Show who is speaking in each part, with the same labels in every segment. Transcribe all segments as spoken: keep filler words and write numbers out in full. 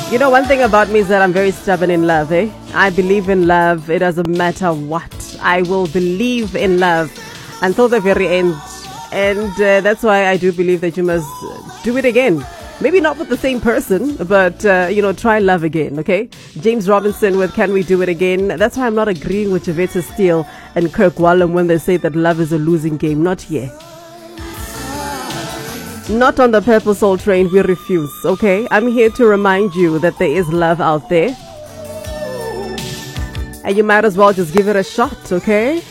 Speaker 1: You know, one thing about me is that I'm very stubborn in love, eh? I believe in love. It doesn't matter what. I will believe in love until the very end. And uh, that's why I do believe that you must do it again. Maybe not with the same person, but, uh, you know, try love again, okay? James Robinson with Can We Do It Again? That's why I'm not agreeing with Javetta Steele and Kirk Whalum when they say that love is a losing game. Not yet. Not on the Purple Soul Train, we refuse, okay? I'm here to remind you that there is love out there. And you might as well just give it a shot, okay?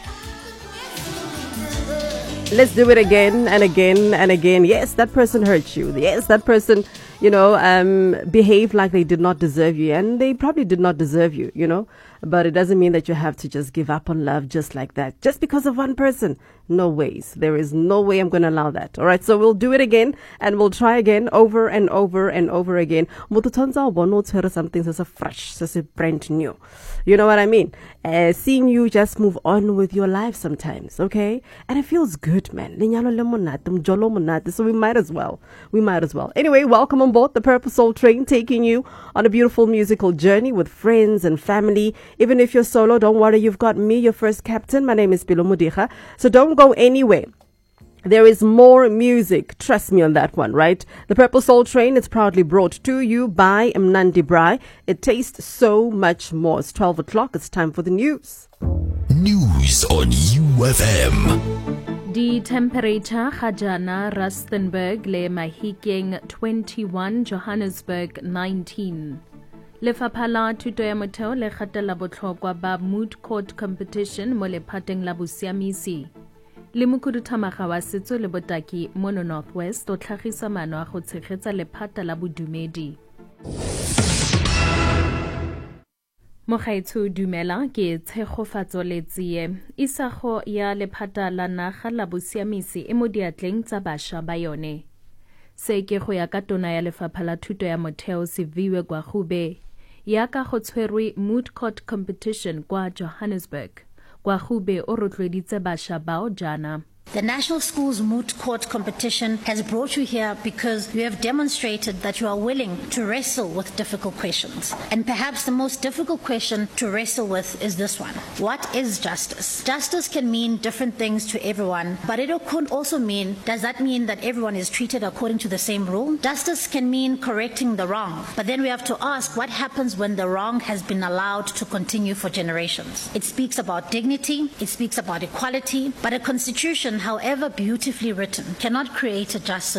Speaker 1: Let's do it again and again and again. Yes, that person hurt you. Yes, that person, you know, um, behaved like they did not deserve you. And they probably did not deserve you, you know. But it doesn't mean that you have to just give up on love just like that. Just because of one person. No ways. There is no way I'm going to allow that. All right, so we'll do it again. And we'll try again over and over and over again. Something that's fresh, that's brand new. You know what I mean? Uh, seeing you just move on with your life sometimes, okay? And it feels good, man. So we might as well. We might as well. Anyway, welcome on board the Purple Soul Train, taking you on a beautiful musical journey with friends and family. Even if you're solo, don't worry, you've got me, your first captain. My name is Bilo Mudicha. So don't go anywhere. There is more music. Trust me on that one, right? The Purple Soul Train is proudly brought to you by Mnandi Braai. It tastes so much more. It's twelve o'clock. It's time for the news.
Speaker 2: News on U F M.
Speaker 3: The temperature Hajana, Rustenburg, le Mahikeng twenty-one, Johannesburg nineteen. Lefapha la Thuto ya Motheo le gatela botlhokwa ba moot court competition mo lephateng la bosiamisi. Le mokhuduthamaga wa setso le botaki mo Northwest o tlhagisa maano a go tshegetsa lephata la bodumedi. Mogaetsho dumela ke tshegofatso le tsie. Isago ya lephata la naga la bosiamisi e mo diatleng tsa bašwa ba yone. Se ke go ya ka tona ya Lefapha la Thuto ya Motheo Siviwe Gwagube. Ya ka go tshwerwe moot court competition kwa Johannesburg. Gwagube o rotloeditse bašwa bao jana.
Speaker 4: The National Schools Moot Court Competition has brought you here because you have demonstrated that you are willing to wrestle with difficult questions. And perhaps the most difficult question to wrestle with is this one. What is justice? Justice can mean different things to everyone, but it could also mean, does that mean that everyone is treated according to the same rule? Justice can mean correcting the wrong, but then we have to ask what happens when the wrong has been allowed to continue for generations. It speaks about dignity, it speaks about equality, but a constitution, however beautifully written, cannot create a justice